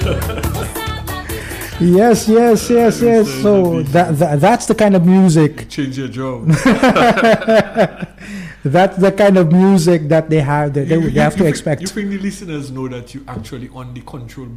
Yes. So that's the kind of music. Change your job. That's the kind of music that they have. They have to expect. You think the listeners know that you actually on the control